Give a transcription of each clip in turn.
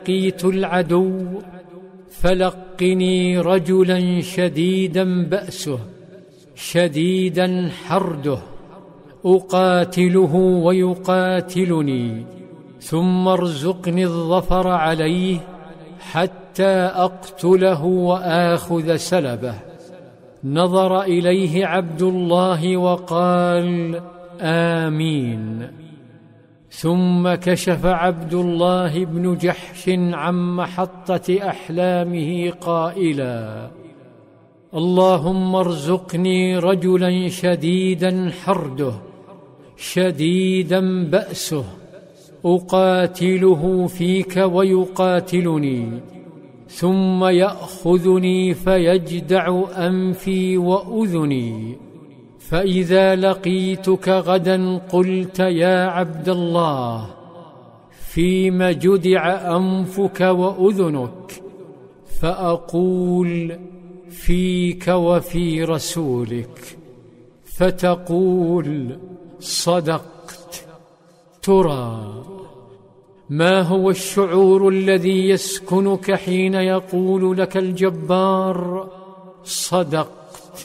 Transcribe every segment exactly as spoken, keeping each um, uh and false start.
لقيت العدو فلقني رجلا شديدا بأسه شديدا حرده، أقاتله ويقاتلني، ثم ارزقني الظفر عليه حتى أقتله وآخذ سلبه. نظر إليه عبد الله وقال: آمين. ثم كشف عبد الله بن جحش عن محطة أحلامه قائلا: اللهم ارزقني رجلا شديدا حرده شديدا بأسه، أقاتله فيك ويقاتلني، ثم يأخذني فيجدع أنفي وأذني، فإذا لقيتك غدا قلت: يا عبد الله، فيم جدع أنفك وأذنك؟ فأقول: فيك وفي رسولك. فتقول: صدقت. ترى ما هو الشعور الذي يسكنك حين يقول لك الجبار: صدقت؟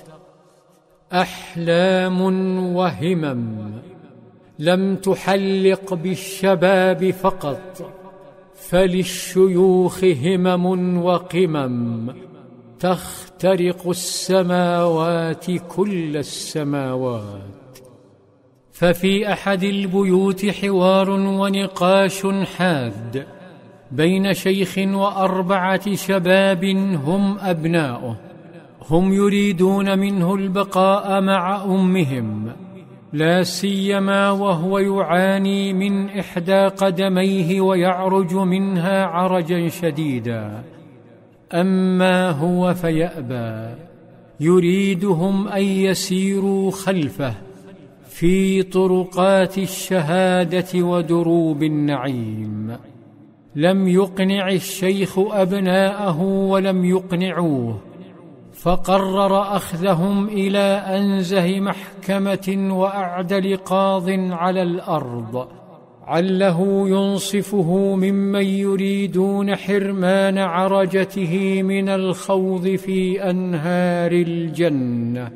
أحلام وهمم لم تحلق بالشباب فقط، فللشيوخ همم وقمم تخترق السماوات كل السماوات. ففي أحد البيوت حوار ونقاش حاد بين شيخ وأربعة شباب هم أبناؤه، هم يريدون منه البقاء مع أمهم، لا سيما وهو يعاني من إحدى قدميه ويعرج منها عرجا شديدا. أما هو فيأبى، يريدهم أن يسيروا خلفه في طرقات الشهادة ودروب النعيم. لم يقنع الشيخ أبناءه ولم يقنعوه، فقرر أخذهم إلى أنزه محكمة وأعدل قاض على الأرض، عله ينصفه ممن يريدون حرمان عرجته من الخوض في أنهار الجنة.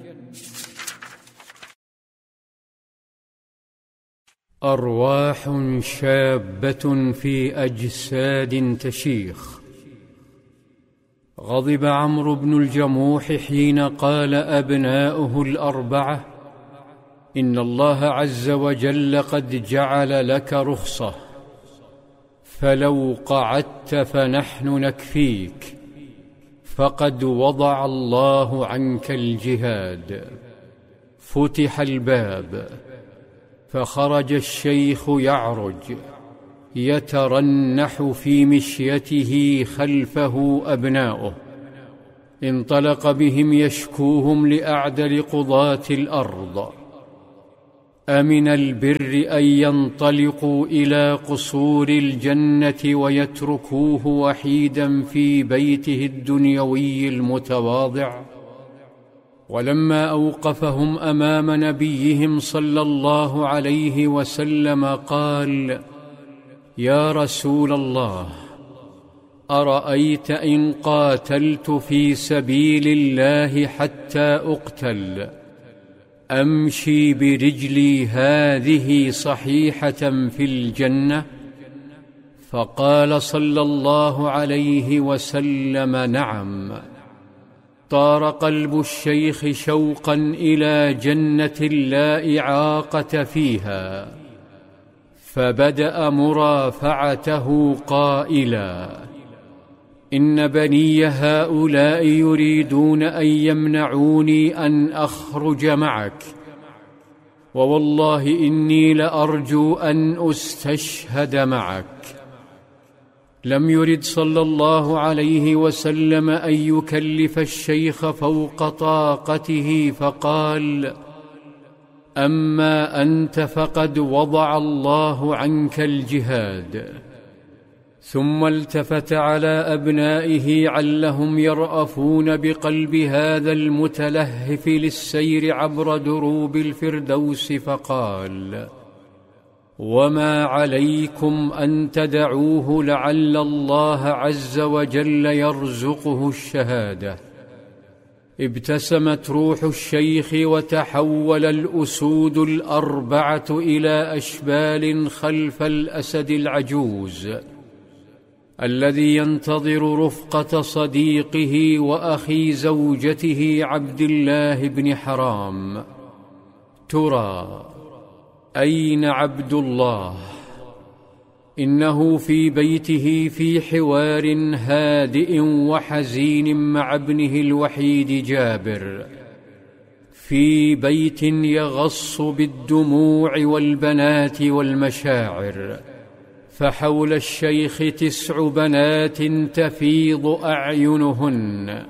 أرواح شابة في أجساد تشيخ. غضب عمرو بن الجموح حين قال أبناؤه الأربعة: إن الله عز وجل قد جعل لك رخصة، فلو قعدت فنحن نكفيك، فقد وضع الله عنك الجهاد. فتح الباب، فخرج الشيخ يعرج يترنح في مشيته، خلفه أبناؤه. انطلق بهم يشكوهم لأعدل قضاة الأرض. أمن البر أن ينطلقوا إلى قصور الجنة ويتركوه وحيدا في بيته الدنيوي المتواضع؟ ولما أوقفهم أمام نبيهم صلى الله عليه وسلم قال: يا رسول الله، أرأيت إن قاتلت في سبيل الله حتى أقتل، أمشي برجلي هذه صحيحة في الجنة؟ فقال صلى الله عليه وسلم: نعم. طار قلب الشيخ شوقا إلى جنة لا إعاقة فيها، فبدأ مرافعته قائلا: إن بني هؤلاء يريدون أن يمنعوني أن أخرج معك، ووالله إني لأرجو أن أستشهد معك. لم يرد صلى الله عليه وسلم أن يكلف الشيخ فوق طاقته، فقال: أما أنت فقد وضع الله عنك الجهاد. ثم التفت على أبنائه علهم يرأفون بقلب هذا المتلهف للسير عبر دروب الفردوس، فقال: وما عليكم أن تدعوه لعل الله عز وجل يرزقه الشهادة. ابتسمت روح الشيخ وتحول الأسود الأربعة إلى أشبال خلف الأسد العجوز الذي ينتظر رفقة صديقه وأخي زوجته عبد الله بن حرام. ترى أين عبد الله؟ إنه في بيته في حوار هادئ وحزين مع ابنه الوحيد جابر، في بيت يغص بالدموع والبنات والمشاعر، فحول الشيخ تسع بنات تفيض أعينهن،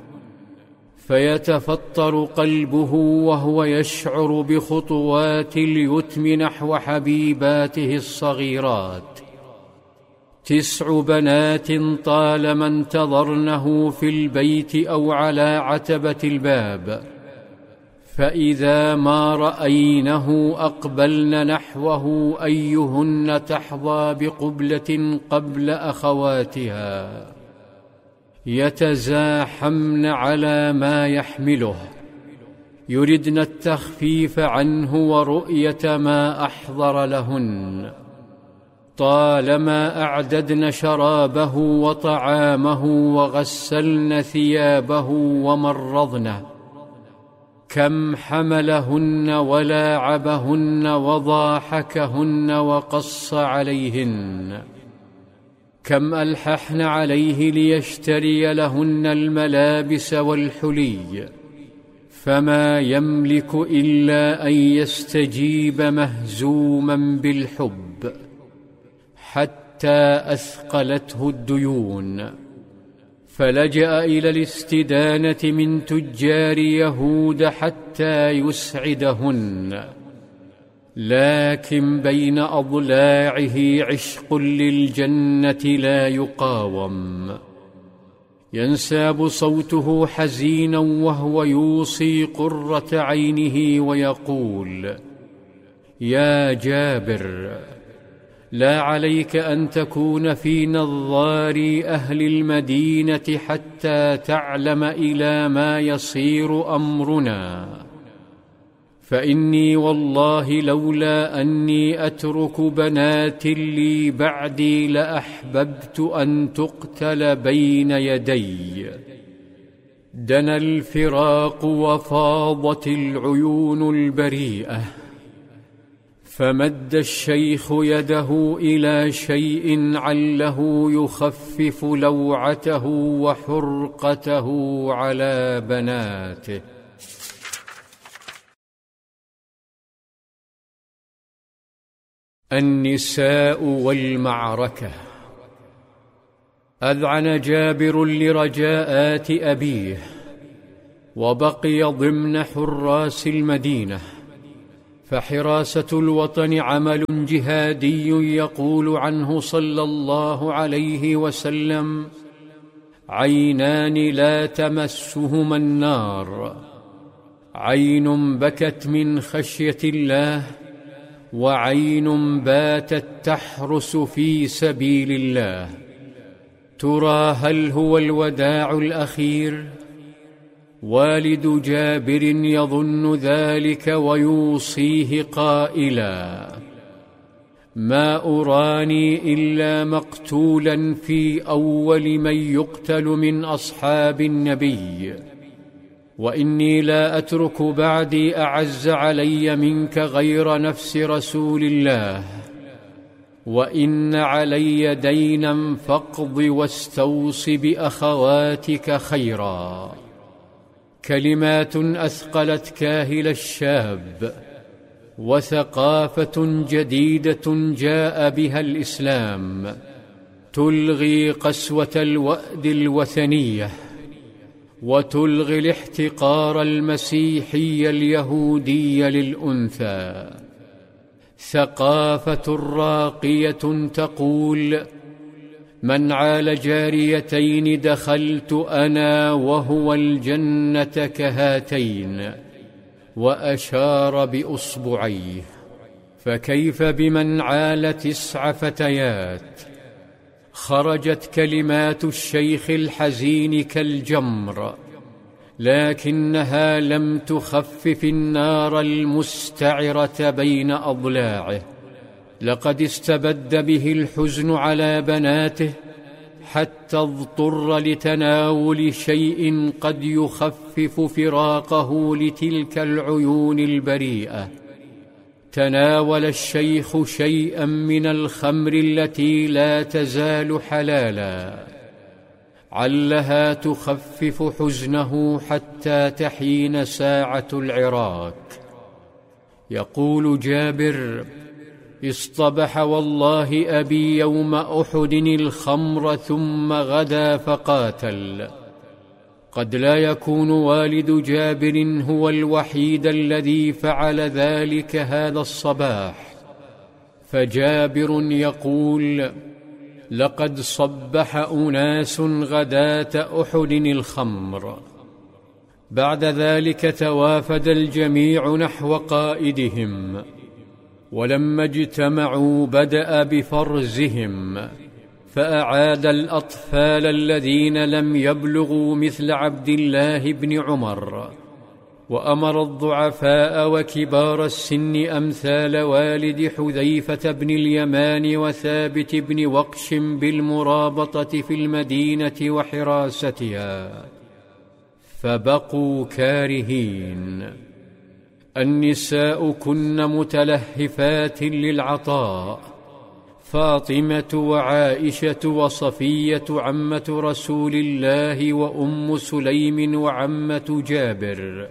فيتفطر قلبه وهو يشعر بخطوات اليتم نحو حبيباته الصغيرات. تسع بنات طالما انتظرنه في البيت أو على عتبة الباب، فإذا ما رأينه أقبلن نحوه أيهن تحظى بقبلة قبل أخواتها، يتزاحمن على ما يحمله، يردن التخفيف عنه ورؤية ما أحضر لهن. طالما أعددن شرابه وطعامه وغسلن ثيابه ومرضنه، كم حملهن ولاعبهن وضاحكهن وقص عليهن، كم ألححن عليه ليشتري لهن الملابس والحلي، فما يملك إلا أن يستجيب مهزوما بالحب، حتى أثقلته الديون، فلجأ إلى الاستدانة من تجار يهود حتى يسعدهن، لكن بين أضلاعه عشق للجنة لا يقاوم. ينساب صوته حزينا وهو يوصي قرة عينه ويقول: يا جابر، لا عليك أن تكون في نظار أهل المدينة حتى تعلم إلى ما يصير أمرنا، فإني والله لولا أني أترك بنات لي بعدي لأحببت أن تقتل بين يدي. دنا الفراق وفاضت العيون البريئة، فمد الشيخ يده إلى شيء عله يخفف لوعته وحرقته على بناته. النساء والمعركة. أذعن جابر لرجاءات أبيه، وبقي ضمن حراس المدينة، فحراسة الوطن عمل جهادي يقول عنه صلى الله عليه وسلم: عينان لا تمسهما النار، عين بكت من خشية الله، وعين باتت تحرس في سبيل الله. ترى هل هو الوداع الأخير؟ والد جابر يظن ذلك ويوصيه قائلا: ما أراني إلا مقتولا في أول من يقتل من أصحاب النبي، وإني لا أترك بعدي أعز علي منك غير نفس رسول الله، وإن علي دينا فاقض واستوص بأخواتك خيرا. كلمات أثقلت كاهل الشاب، وثقافة جديدة جاء بها الإسلام تلغي قسوة الوأد الوثنية، وتلغي الاحتقار المسيحي اليهودي للأنثى. ثقافة راقية تقول: من عال جاريتين دخلت أنا وهو الجنة كهاتين، وأشار بأصبعيه. فكيف بمن عال تسع فتيات؟ خرجت كلمات الشيخ الحزين كالجمر، لكنها لم تخفف النار المستعرة بين أضلاعه. لقد استبد به الحزن على بناته حتى اضطر لتناول شيء قد يخفف فراقه لتلك العيون البريئة. تناول الشيخ شيئا من الخمر التي لا تزال حلالا، علها تخفف حزنه حتى تحين ساعة العراك. يقول جابر: اصطبح والله أبي يوم أحد الخمر ثم غدا فقاتل. قد لا يكون والد جابر هو الوحيد الذي فعل ذلك هذا الصباح، فجابر يقول: لقد صبح أناس غداة أحد الخمر. بعد ذلك توافد الجميع نحو قائدهم، ولما اجتمعوا بدأ بفرزهم، فأعاد الأطفال الذين لم يبلغوا مثل عبد الله بن عمر، وأمر الضعفاء وكبار السن أمثال والد حذيفة بن اليمان وثابت بن وقش بالمرابطة في المدينة وحراستها، فبقوا كارهين. النساء كن متلهفات للعطاء، فاطمة وعائشة وصفية عمة رسول الله وأم سليم وعمة جابر،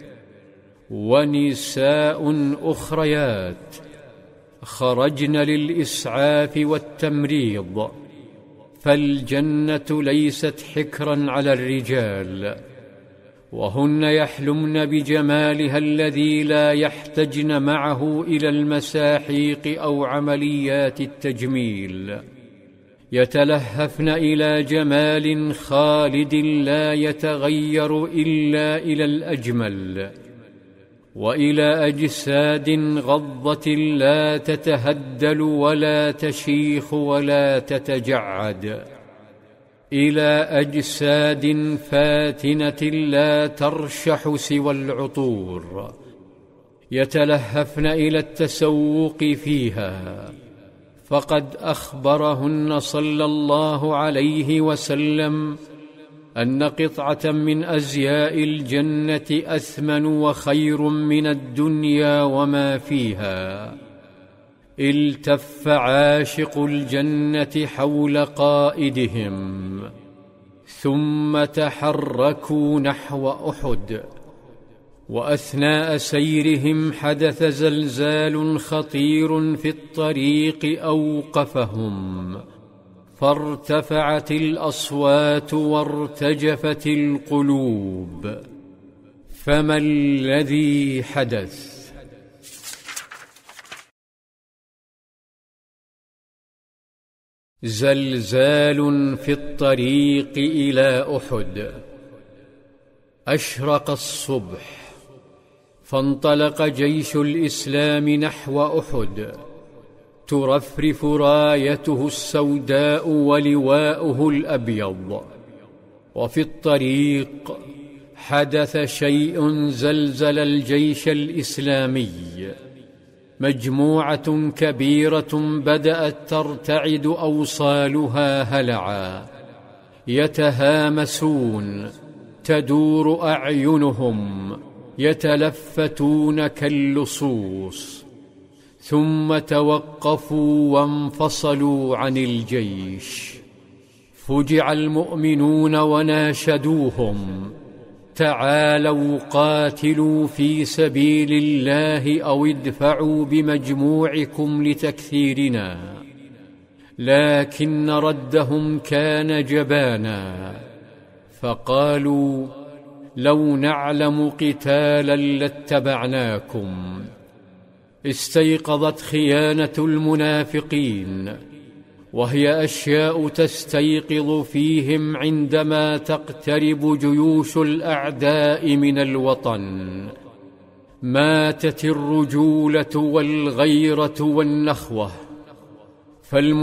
ونساء أخريات خرجن للإسعاف والتمريض، فالجنة ليست حكرا على الرجال، وهن يحلمن بجمالها الذي لا يحتجن معه إلى المساحيق أو عمليات التجميل. يتلهفن إلى جمال خالد لا يتغير إلا إلى الأجمل، وإلى أجساد غضة لا تتهدل ولا تشيخ ولا تتجعد، إلى أجساد فاتنة لا ترشح سوى العطور. يتلهفن إلى التسوق فيها، فقد أخبرهن صلى الله عليه وسلم أن قطعة من أزياء الجنة أثمن وخير من الدنيا وما فيها. التف عاشق الجنة حول قائدهم، ثم تحركوا نحو أحد، وأثناء سيرهم حدث زلزال خطير في الطريق أوقفهم، فارتفعت الأصوات وارتجفت القلوب. فما الذي حدث؟ زلزال في الطريق إلى أحد. أشرق الصبح، فانطلق جيش الإسلام نحو أحد، ترفرف رايته السوداء ولواؤه الأبيض. وفي الطريق حدث شيء زلزل الجيش الإسلامي. مجموعة كبيرة بدأت ترتعد أوصالها هلعا، يتهامسون، تدور أعينهم، يتلفتون كاللصوص، ثم توقفوا وانفصلوا عن الجيش. فجع المؤمنون وناشدوهم: تعالوا قاتلوا في سبيل الله أو ادفعوا بمجموعكم لتكثيرنا. لكن ردهم كان جبانا، فقالوا: لو نعلم قتالا لاتبعناكم. استيقظت خيانة المنافقين، وهي أشياء تستيقظ فيهم عندما تقترب جيوش الأعداء من الوطن. ماتت الرجولة والغيرة والنخوة. فالم